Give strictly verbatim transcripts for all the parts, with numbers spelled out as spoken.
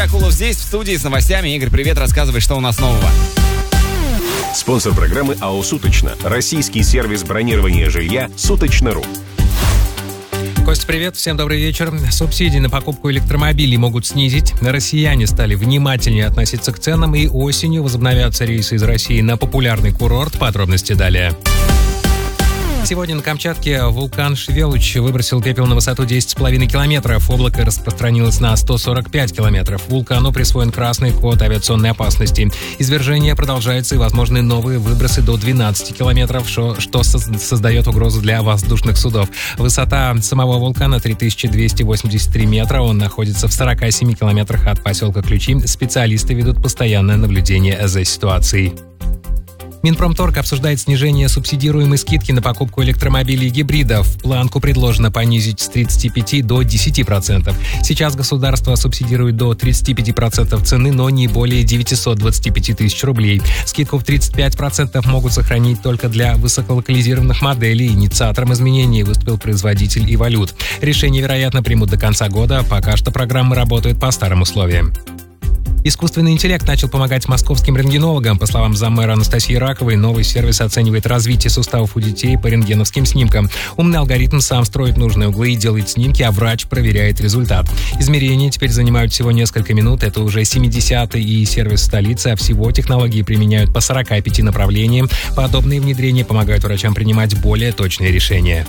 Игорь Акулов здесь, в студии с новостями. Игорь, привет, рассказывай, что у нас нового. Спонсор программы АО «Суточно». Российский сервис бронирования жилья «Суточно.ру». Костя, привет. Всем добрый вечер. Субсидии на покупку электромобилей могут снизить. Россияне стали внимательнее относиться к ценам, и осенью возобновятся рейсы из России на популярный курорт. Подробности далее. Сегодня на Камчатке вулкан Швелуч выбросил пепел на высоту десять с половиной километров. Облако распространилось на сто сорок пять километров. Вулкану присвоен красный код авиационной опасности. Извержение продолжается и возможны новые выбросы до двенадцати километров, что, что создает угрозу для воздушных судов. Высота самого вулкана три тысячи двести восемьдесят три метра. Он находится в сорока семи километрах от поселка Ключи. Специалисты ведут постоянное наблюдение за ситуацией. Минпромторг обсуждает снижение субсидируемой скидки на покупку электромобилей и гибридов. Планку предложено понизить с тридцати пяти до десяти процентов. Сейчас государство субсидирует до тридцати пяти процентов цены, но не более девятисот двадцати пяти тысяч рублей. Скидку в тридцать пять процентов могут сохранить только для высоколокализированных моделей. Инициатором изменений выступил производитель и валют. Решение, вероятно, примут до конца года. Пока что программы работают по старым условиям. Искусственный интеллект начал помогать московским рентгенологам. По словам заммэра Анастасии Раковой, новый сервис оценивает развитие суставов у детей по рентгеновским снимкам. Умный алгоритм сам строит нужные углы и делает снимки, а врач проверяет результат. Измерения теперь занимают всего несколько минут. Это уже семидесятый и сервис столицы, а всего технологии применяют по сорока пяти направлениям. Подобные внедрения помогают врачам принимать более точные решения.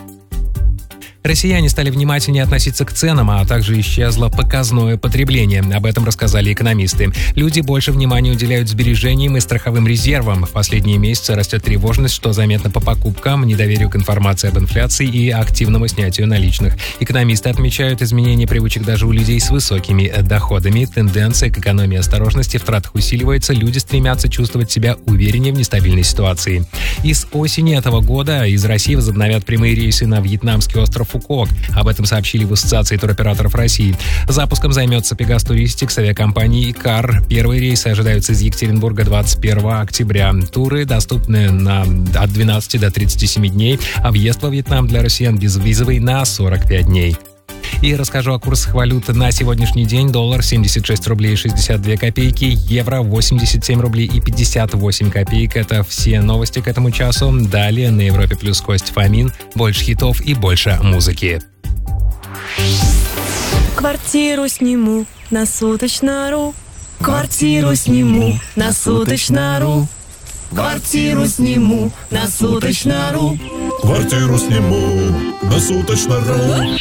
Россияне стали внимательнее относиться к ценам, а также исчезло показное потребление. Об этом рассказали экономисты. Люди больше внимания уделяют сбережениям и страховым резервам. В последние месяцы растет тревожность, что заметно по покупкам, недоверию к информации об инфляции и активному снятию наличных. Экономисты отмечают изменения привычек даже у людей с высокими доходами. Тенденция к экономии и осторожности в тратах усиливается. Люди стремятся чувствовать себя увереннее в нестабильной ситуации. И с осени этого года из России возобновят прямые рейсы на вьетнамский остров Фукуок. Об этом сообщили в Ассоциации туроператоров России. Запуском займется Пегас Туристик с авиакомпанией «Икар». Первые рейсы ожидаются из Екатеринбурга двадцать первого октября. Туры доступны на, от двенадцати до тридцати семи дней, а въезд во Вьетнам для россиян безвизовый на сорок пять дней. И расскажу о курсах валют на сегодняшний день. Доллар семьдесят шесть рублей шестьдесят две копейки, евро восемьдесят семь рублей и пятьдесят восемь копеек. Это все новости к этому часу. Далее на Европе плюс Костя Фомин. Больше хитов и больше музыки. Квартиру сниму на Суточно.ру. Квартиру сниму на Суточно.ру. Квартиру сниму на Суточно.ру. Квартиру сниму на Суточно.ру.